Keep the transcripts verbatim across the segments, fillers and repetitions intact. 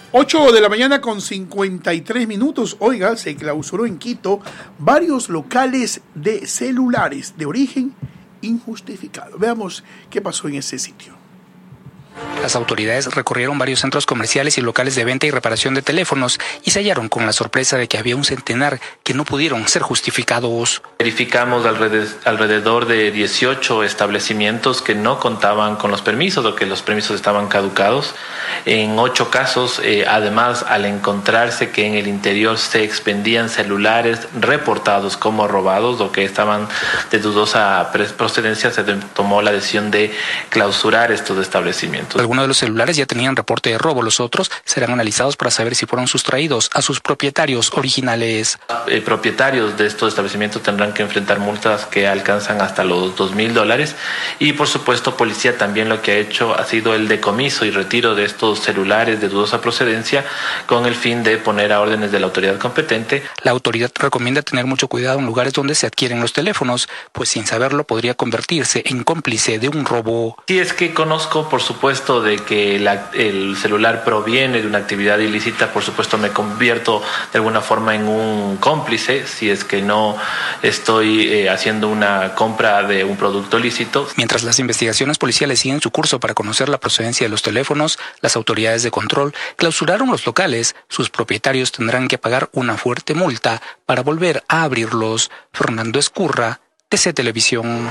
ocho de la mañana con cincuenta y tres minutos. Oiga, se clausuró en Quito varios locales de celulares de origen injustificado. Veamos qué pasó en ese sitio. Las autoridades recorrieron varios centros comerciales y locales de venta y reparación de teléfonos y se hallaron con la sorpresa de que había un centenar que no pudieron ser justificados. Verificamos alrededor de dieciocho establecimientos que no contaban con los permisos o que los permisos estaban caducados. En ocho casos, eh, además, al encontrarse que en el interior se expendían celulares reportados como robados o que estaban de dudosa procedencia, se tomó la decisión de clausurar estos establecimientos. Algunos de los celulares ya tenían reporte de robo, los otros serán analizados para saber si fueron sustraídos a sus propietarios originales. Eh, propietarios de estos establecimientos tendrán que enfrentar multas que alcanzan hasta los dos mil dólares y por supuesto policía también lo que ha hecho ha sido el decomiso y retiro de estos celulares de dudosa procedencia con el fin de poner a órdenes de la autoridad competente. La autoridad recomienda tener mucho cuidado en lugares donde se adquieren los teléfonos, pues sin saberlo podría convertirse en cómplice de un robo. Si es que conozco, por supuesto, de que la, el celular proviene de una actividad ilícita, por supuesto me convierto de alguna forma en un cómplice si es que no estoy eh, haciendo una compra de un producto lícito. Mientras las investigaciones policiales siguen su curso para conocer la procedencia de los teléfonos, las autoridades de control clausuraron los locales. Sus propietarios tendrán que pagar una fuerte multa para volver a abrirlos. Fernando Escurra, T C Televisión.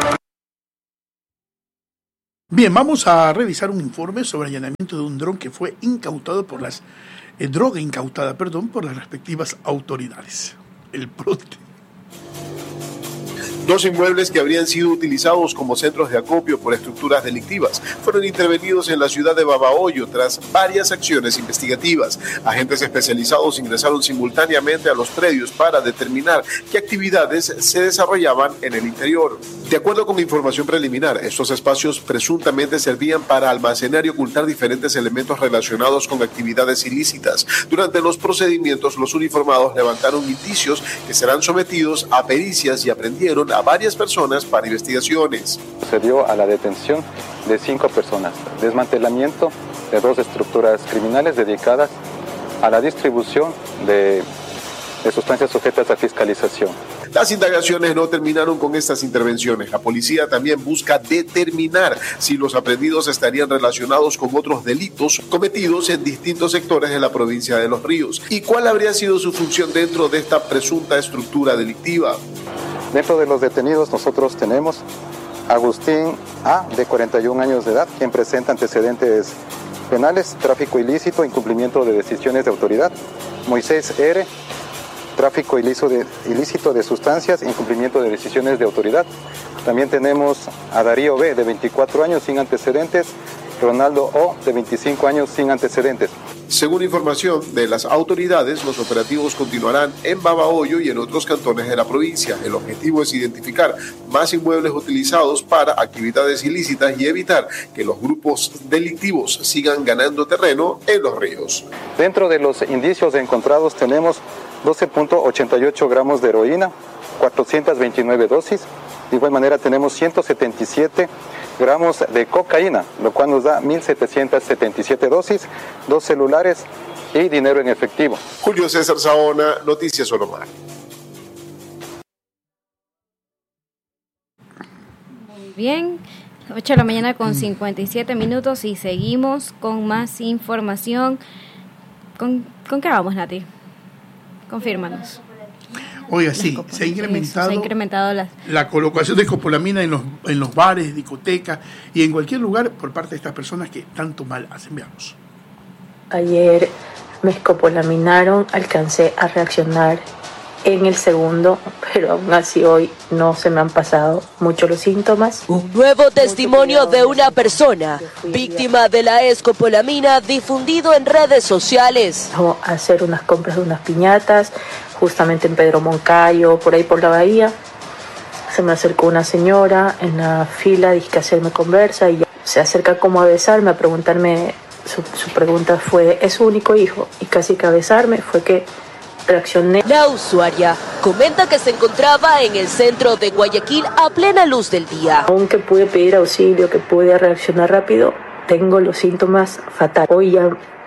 Bien, vamos a revisar un informe sobre allanamiento de un dron que fue incautado por las eh, droga incautada, perdón, por las respectivas autoridades. El PRODE. Dos inmuebles que habrían sido utilizados como centros de acopio por estructuras delictivas fueron intervenidos en la ciudad de Babahoyo tras varias acciones investigativas. Agentes especializados ingresaron simultáneamente a los predios para determinar qué actividades se desarrollaban en el interior. De acuerdo con información preliminar, estos espacios presuntamente servían para almacenar y ocultar diferentes elementos relacionados con actividades ilícitas. Durante los procedimientos, los uniformados levantaron indicios que serán sometidos a pericias y aprendieron a varias personas para investigaciones. Procedió a la detención de cinco personas, desmantelamiento de dos estructuras criminales dedicadas a la distribución de, de sustancias sujetas a fiscalización. Las indagaciones no terminaron con estas intervenciones. La policía también busca determinar si los aprehendidos estarían relacionados con otros delitos cometidos en distintos sectores de la provincia de Los Ríos y cuál habría sido su función dentro de esta presunta estructura delictiva. Dentro de los detenidos nosotros tenemos a Agustín A, de cuarenta y un años de edad, quien presenta antecedentes penales, tráfico ilícito, incumplimiento de decisiones de autoridad. Moisés R, tráfico ilícito de, ilícito de sustancias, incumplimiento de decisiones de autoridad. También tenemos a Darío B, de veinticuatro años, sin antecedentes. Ronaldo O, de veinticinco años, sin antecedentes. Según información de las autoridades, los operativos continuarán en Babahoyo y en otros cantones de la provincia. El objetivo es identificar más inmuebles utilizados para actividades ilícitas y evitar que los grupos delictivos sigan ganando terreno en Los Ríos. Dentro de los indicios encontrados tenemos doce punto ochenta y ocho gramos de heroína, cuatrocientas veintinueve dosis. De igual manera tenemos ciento setenta y siete gramos de cocaína, lo cual nos da mil setecientas setenta y siete dosis, dos celulares y dinero en efectivo. Julio César Saona, Noticias Solomar. Muy bien, ocho de la mañana con cincuenta y siete minutos y seguimos con más información. ¿Con, ¿con qué vamos, Nati? Confírmanos. Oiga, sí, se ha incrementado, se ha incrementado la... la colocación de escopolamina en los, en los bares, discotecas y en cualquier lugar por parte de estas personas que tanto mal hacen. Veamos. Ayer me escopolaminaron, alcancé a reaccionar en el segundo, pero aún así hoy no se me han pasado mucho los síntomas. Un nuevo testimonio de una persona víctima de la escopolamina difundido en redes sociales. Vamos a hacer unas compras de unas piñatas, justamente en Pedro Moncayo, por ahí por la bahía. Se me acercó una señora en la fila, dice que hacerme conversa y se acerca como a besarme, a preguntarme, su, su pregunta fue, ¿es su único hijo? Y casi que a besarme fue que reaccioné. La usuaria comenta que se encontraba en el centro de Guayaquil a plena luz del día. Aunque pude pedir auxilio, que pude reaccionar rápido, tengo los síntomas fatales. Hoy ya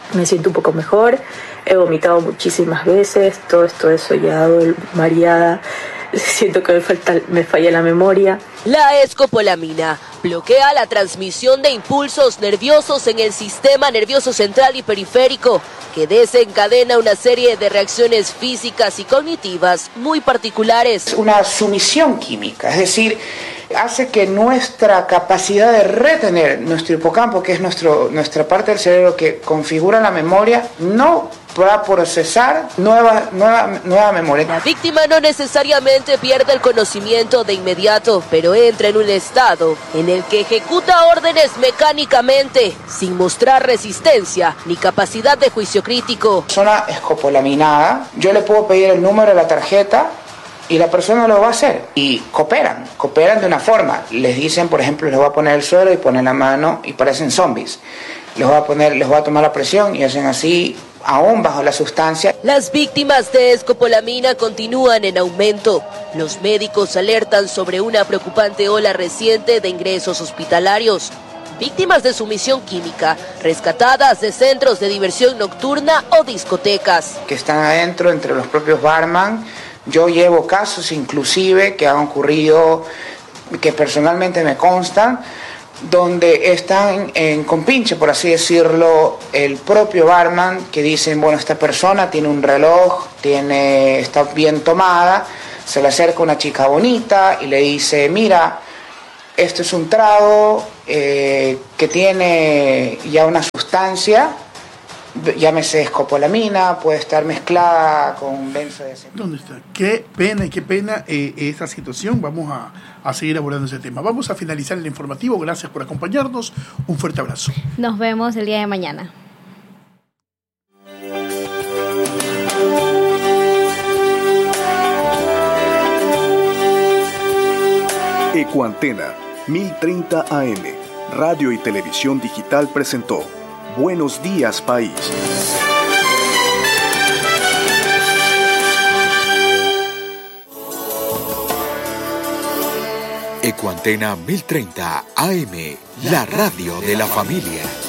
Me siento un poco mejor, he vomitado muchísimas veces, todo esto desollado, mareada, siento que me, falta, me falla la memoria. La escopolamina bloquea la transmisión de impulsos nerviosos en el sistema nervioso central y periférico, que desencadena una serie de reacciones físicas y cognitivas muy particulares. Una sumisión química, es decir, hace que nuestra capacidad de retener nuestro hipocampo, que es nuestro, nuestra parte del cerebro que configura la memoria, no va a procesar nueva, nueva, nueva memoria. La víctima no necesariamente pierde el conocimiento de inmediato, pero entra en un estado en el que ejecuta órdenes mecánicamente, sin mostrar resistencia ni capacidad de juicio crítico. Persona escopolaminada, yo le puedo pedir el número de la tarjeta y la persona lo va a hacer. Y cooperan, cooperan de una forma. Les dicen, por ejemplo, les voy a poner el suelo y ponen la mano y parecen zombies. Les voy a poner, les voy a tomar la presión y hacen así, aún bajo la sustancia. Las víctimas de escopolamina continúan en aumento. Los médicos alertan sobre una preocupante ola reciente de ingresos hospitalarios. Víctimas de sumisión química, rescatadas de centros de diversión nocturna o discotecas. Que están adentro entre los propios barman. Yo llevo casos inclusive que han ocurrido, que personalmente me constan, donde están en compinche, por así decirlo, el propio barman, que dicen, bueno, esta persona tiene un reloj, tiene, está bien tomada, se le acerca una chica bonita y le dice, mira, esto es un trago eh, que tiene ya una sustancia, llámese escopolamina, puede estar mezclada con benzodiazepina. ¿Dónde está? Qué pena, qué pena eh, esta situación. Vamos a, a seguir abordando ese tema. Vamos a finalizar el informativo. Gracias por acompañarnos. Un fuerte abrazo. Nos vemos el día de mañana. Ecuantena mil treinta A M, Radio y Televisión Digital presentó Buenos Días País. Ecuantena mil treinta A M, la radio de la familia.